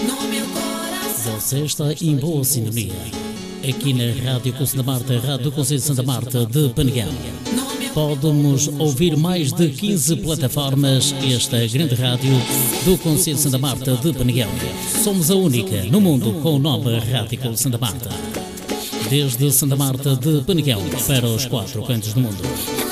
Você está em boa sintonia. Aqui na Rádio Conselho da Marta, Rádio do Conselho de Santa Marta de Peneguel. Pode-nos ouvir mais de 15 plataformas, esta grande rádio do Conselho de Santa Marta de Peneguel. Somos a única no mundo com o nome Rádio Conselho de Santa Marta. Desde Santa Marta de Peneguel para os 4 cantos do mundo.